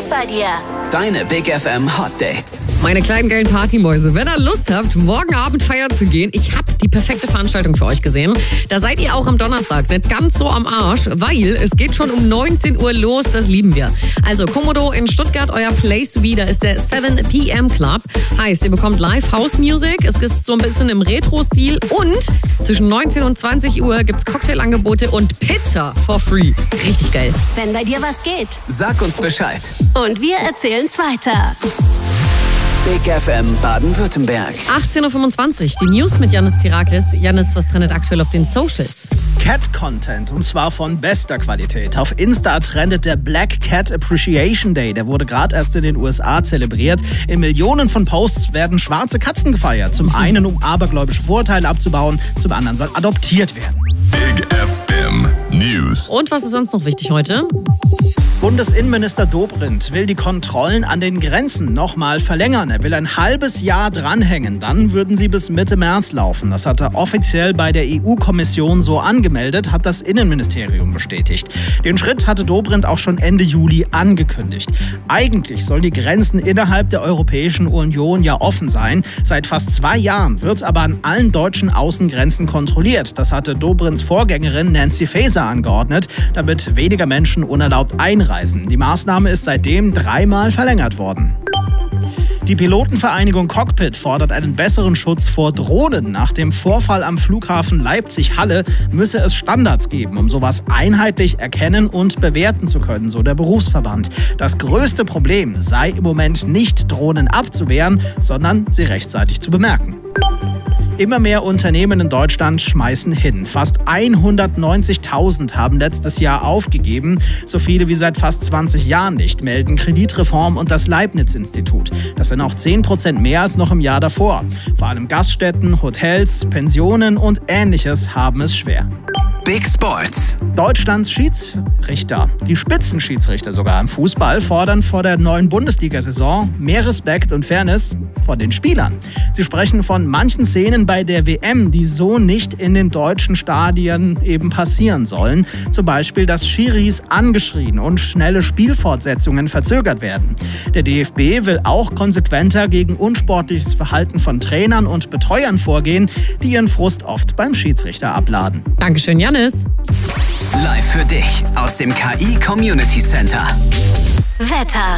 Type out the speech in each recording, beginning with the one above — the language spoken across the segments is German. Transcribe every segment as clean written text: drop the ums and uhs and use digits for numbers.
geht bei dir? Deine Big FM Hot Dates. Meine kleinen geilen Partymäuse, wenn ihr Lust habt, morgen Abend feiern zu gehen, ich habe die perfekte Veranstaltung für euch gesehen. Da seid ihr auch am Donnerstag nicht ganz so am Arsch, weil es geht schon um 19 Uhr los, das lieben wir. Also Komodo in Stuttgart, euer Place to be, da ist der 7 PM Club. Heißt, ihr bekommt Live House Music, es ist so ein bisschen im Retro-Stil und zwischen 19 und 20 Uhr gibt's Cocktailangebote und Pizza for free. Richtig geil. Wenn bei dir was geht. Sag uns Bescheid. Und wir erzählen's weiter. Big FM Baden-Württemberg. 18.25 Uhr, die News mit Yannis Tirakis. Yannis, was trendet aktuell auf den Socials? Cat-Content, und zwar von bester Qualität. Auf Insta trendet der Black Cat Appreciation Day. Der wurde gerade erst in den USA zelebriert. In Millionen von Posts werden schwarze Katzen gefeiert. Zum einen, um abergläubische Vorurteile abzubauen, zum anderen soll adoptiert werden. Big FM News. Und was ist sonst noch wichtig heute? Bundesinnenminister Dobrindt will die Kontrollen an den Grenzen nochmal verlängern. Er will ein halbes Jahr dranhängen. Dann würden sie bis Mitte März laufen. Das hat er offiziell bei der EU-Kommission so angemeldet, hat das Innenministerium bestätigt. Den Schritt hatte Dobrindt auch schon Ende Juli angekündigt. Eigentlich sollen die Grenzen innerhalb der Europäischen Union ja offen sein. Seit fast 2 Jahren wird aber an allen deutschen Außengrenzen kontrolliert. Das hatte Dobrindts Vorgängerin Nancy Faeser angeordnet, damit weniger Menschen unerlaubt einreisen. Die Maßnahme ist seitdem 3-mal verlängert worden. Die Pilotenvereinigung Cockpit fordert einen besseren Schutz vor Drohnen. Nach dem Vorfall am Flughafen Leipzig-Halle müsse es Standards geben, um sowas einheitlich erkennen und bewerten zu können, so der Berufsverband. Das größte Problem sei im Moment nicht, Drohnen abzuwehren, sondern sie rechtzeitig zu bemerken. Immer mehr Unternehmen in Deutschland schmeißen hin. Fast 190.000 haben letztes Jahr aufgegeben. So viele wie seit fast 20 Jahren nicht, melden Kreditreform und das Leibniz-Institut. Das sind auch 10% mehr als noch im Jahr davor. Vor allem Gaststätten, Hotels, Pensionen und Ähnliches haben es schwer. Big Sports. Deutschlands Schiedsrichter, die Spitzenschiedsrichter sogar im Fußball, fordern vor der neuen Bundesliga-Saison mehr Respekt und Fairness vor den Spielern. Sie sprechen von manchen Szenen bei der WM, die so nicht in den deutschen Stadien eben passieren sollen. Zum Beispiel, dass Schiris angeschrien und schnelle Spielfortsetzungen verzögert werden. Der DFB will auch konsequenter gegen unsportliches Verhalten von Trainern und Betreuern vorgehen, die ihren Frust oft beim Schiedsrichter abladen. Dankeschön, Yannis. Live für dich aus dem KI Community Center. Wetter.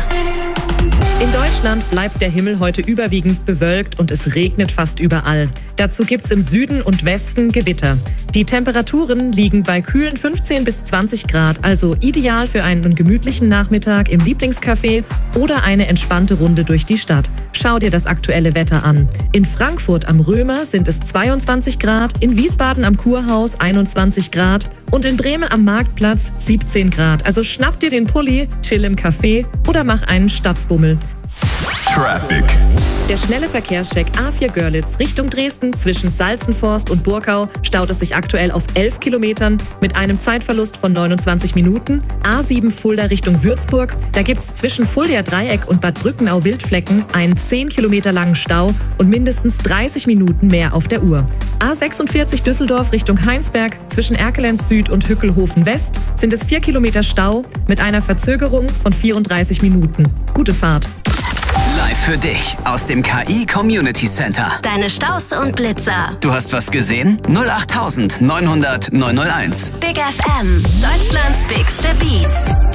In Deutschland bleibt der Himmel heute überwiegend bewölkt und es regnet fast überall. Dazu gibt's im Süden und Westen Gewitter. Die Temperaturen liegen bei kühlen 15 bis 20 Grad, also ideal für einen gemütlichen Nachmittag im Lieblingscafé oder eine entspannte Runde durch die Stadt. Schau dir das aktuelle Wetter an. In Frankfurt am Römer sind es 22 Grad, in Wiesbaden am Kurhaus 21 Grad und in Bremen am Marktplatz 17 Grad. Also schnapp dir den Pulli, chill im Café oder mach einen Stadtbummel. Traffic. Der schnelle Verkehrscheck A4 Görlitz Richtung Dresden zwischen Salzenforst und Burkau staut es sich aktuell auf 11 Kilometern mit einem Zeitverlust von 29 Minuten. A7 Fulda Richtung Würzburg, da gibt's zwischen Fuldaer Dreieck und Bad Brückenau-Wildflecken einen 10 Kilometer langen Stau und mindestens 30 Minuten mehr auf der Uhr. A46 Düsseldorf Richtung Heinsberg zwischen Erkelenz Süd und Hückelhofen West sind es 4 Kilometer Stau mit einer Verzögerung von 34 Minuten. Gute Fahrt. Live für dich aus dem KI Community Center. Deine Staus und Blitzer. Du hast was gesehen? 08900 901. Big FM. Deutschlands bigste Beats.